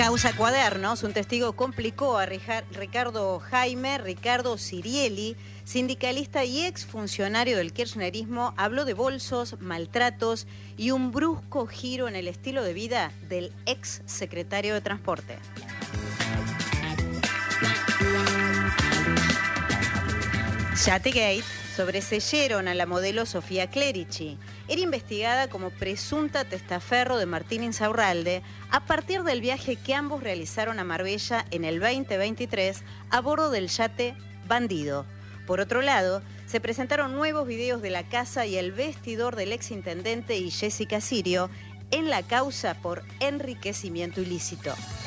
Causa Cuadernos, un testigo complicó a Ricardo Sirieli, sindicalista y exfuncionario del kirchnerismo, habló de bolsos, maltratos y un brusco giro en el estilo de vida del ex secretario de Transporte. Yategate sobreseyeron a la modelo Sofía Clerici. Era investigada como presunta testaferro de Martín Insaurralde a partir del viaje que ambos realizaron a Marbella en el 2023 a bordo del yate Bandido. Por otro lado, se presentaron nuevos videos de la casa y el vestidor del exintendente y Jessica Sirio en la causa por enriquecimiento ilícito.